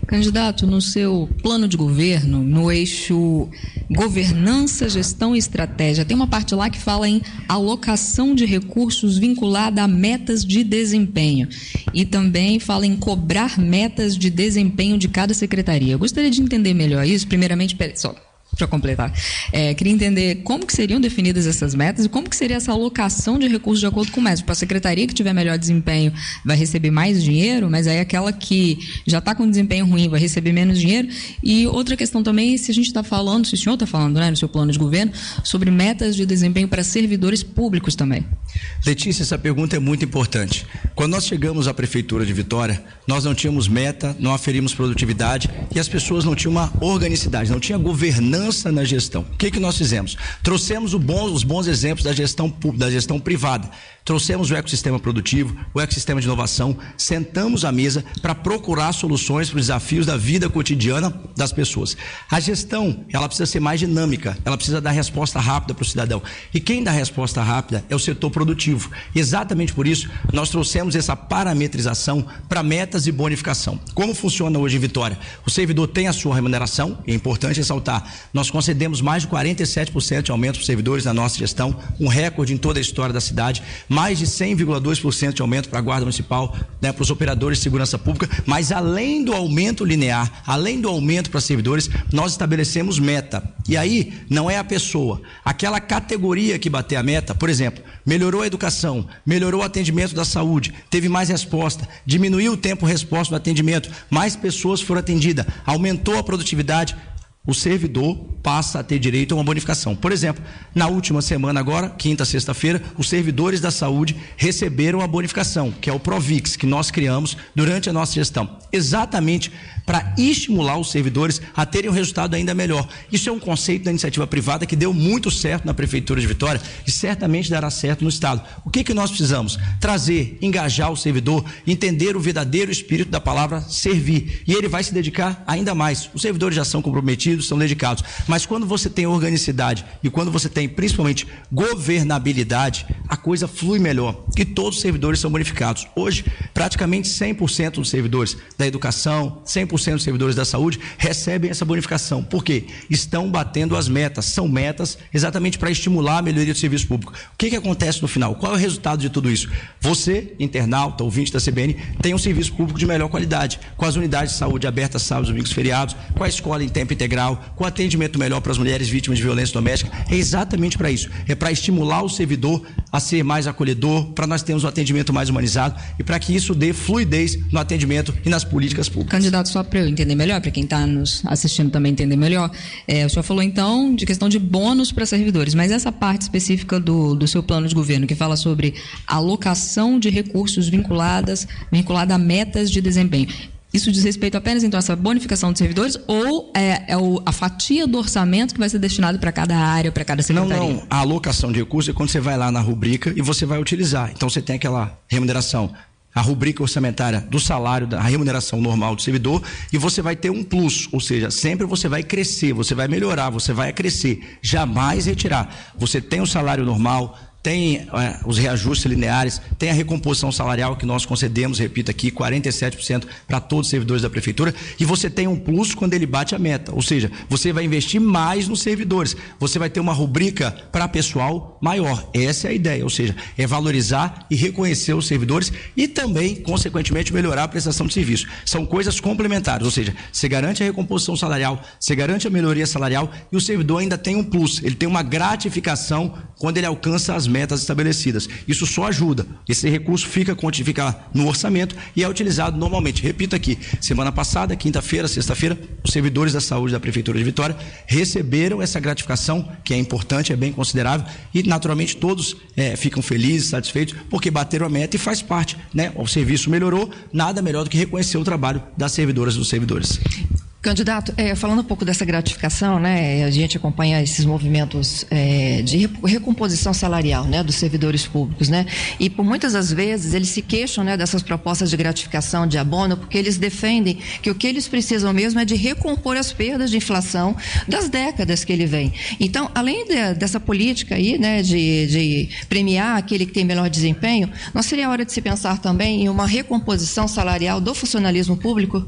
Candidato, no seu plano de governo, no eixo governança, gestão e estratégia, tem uma parte lá que fala em alocação de recursos vinculada a metas de desempenho e também fala em cobrar metas de desempenho de cada secretaria. Eu gostaria de entender melhor isso, primeiramente, só para completar, queria entender como que seriam definidas essas metas e como que seria essa alocação de recursos de acordo com metas. Para a secretaria que tiver melhor desempenho vai receber mais dinheiro, mas aí aquela que já está com desempenho ruim vai receber menos dinheiro. E outra questão também, se a gente está falando, se o senhor está falando, né, no seu plano de governo, sobre metas de desempenho para servidores públicos também. Letícia, essa pergunta é muito importante. Quando nós chegamos à Prefeitura de Vitória, nós não tínhamos meta, não aferimos produtividade e as pessoas não tinham uma organicidade, não tinha governança na gestão. O que nós fizemos? Trouxemos os bons exemplos da gestão privada. Trouxemos o ecossistema produtivo, o ecossistema de inovação, sentamos à mesa para procurar soluções para os desafios da vida cotidiana das pessoas. A gestão, ela precisa ser mais dinâmica, ela precisa dar resposta rápida para o cidadão. E quem dá resposta rápida é o setor produtivo. Exatamente por isso, nós trouxemos essa parametrização para metas e bonificação. Como funciona hoje em Vitória? O servidor tem a sua remuneração, e é importante ressaltar, nós concedemos mais de 47% de aumento para os servidores na nossa gestão, um recorde em toda a história da cidade, mais de 100,2% de aumento para a Guarda Municipal, né, para os operadores de segurança pública, mas além do aumento linear, além do aumento para servidores, nós estabelecemos meta. E aí, não é a pessoa, aquela categoria que bater a meta, por exemplo, melhorou a educação, melhorou o atendimento da saúde, teve mais resposta, diminuiu o tempo resposta do atendimento, mais pessoas foram atendidas, aumentou a produtividade, o servidor passa a ter direito a uma bonificação. Por exemplo, na última semana agora, quinta, sexta-feira, os servidores da saúde receberam a bonificação, que é o Provix, que nós criamos durante a nossa gestão, exatamente para estimular os servidores a terem um resultado ainda melhor. Isso é um conceito da iniciativa privada que deu muito certo na Prefeitura de Vitória e certamente dará certo no Estado. O que nós precisamos? Trazer, engajar o servidor, entender o verdadeiro espírito da palavra servir. E ele vai se dedicar ainda mais. Os servidores já são comprometidos, são dedicados. Mas quando você tem organicidade e quando você tem principalmente governabilidade, a coisa flui melhor e todos os servidores são bonificados. Hoje, praticamente 100% dos servidores da educação, 100% dos servidores da saúde recebem essa bonificação. Por quê? Estão batendo as metas. São metas exatamente para estimular a melhoria do serviço público. O que acontece no final? Qual é o resultado de tudo isso? Você, internauta, ouvinte da CBN, tem um serviço público de melhor qualidade, com as unidades de saúde abertas sábados, domingos, feriados, com a escola em tempo integral, com atendimento melhor para as mulheres vítimas de violência doméstica. É exatamente para isso. É para estimular o servidor a ser mais acolhedor, para nós termos um atendimento mais humanizado e para que isso dê fluidez no atendimento e nas políticas públicas. Candidato, só para eu entender melhor, para quem está nos assistindo também entender melhor, o senhor falou então de questão de bônus para servidores, mas essa parte específica do seu plano de governo que fala sobre alocação de recursos vinculada a metas de desempenho, isso diz respeito apenas, então, a essa bonificação de servidores ou a fatia do orçamento que vai ser destinado para cada área, para cada secretaria? Não. A alocação de recursos é quando você vai lá na rubrica e você vai utilizar. Então, você tem aquela remuneração, a rubrica orçamentária do salário, da remuneração normal do servidor, e você vai ter um plus, ou seja, sempre você vai crescer, você vai melhorar, você vai crescer, jamais retirar. Você tem o salário normal, tem os reajustes lineares, tem a recomposição salarial que nós concedemos, repito aqui, 47% para todos os servidores da Prefeitura, e você tem um plus quando ele bate a meta, ou seja, você vai investir mais nos servidores, você vai ter uma rubrica para pessoal maior, essa é a ideia, ou seja, é valorizar e reconhecer os servidores e também, consequentemente, melhorar a prestação de serviço. São coisas complementares, ou seja, você garante a recomposição salarial, você garante a melhoria salarial e o servidor ainda tem um plus, ele tem uma gratificação quando ele alcança as metas estabelecidas. Isso só ajuda. Esse recurso fica no orçamento e é utilizado normalmente. Repito aqui, semana passada, quinta-feira, sexta-feira, os servidores da saúde da Prefeitura de Vitória receberam essa gratificação, que é importante, é bem considerável, e naturalmente todos ficam felizes, satisfeitos, porque bateram a meta e faz parte, né? O serviço melhorou, nada melhor do que reconhecer o trabalho das servidoras e dos servidores. Candidato, falando um pouco dessa gratificação, né, a gente acompanha esses movimentos de recomposição salarial, né, dos servidores públicos, né, e por muitas das vezes eles se queixam, né, dessas propostas de gratificação, de abono, porque eles defendem que o que eles precisam mesmo é de recompor as perdas de inflação das décadas que ele vem. Então, além dessa política aí, né, de premiar aquele que tem melhor desempenho, não seria a hora de se pensar também em uma recomposição salarial do funcionalismo público?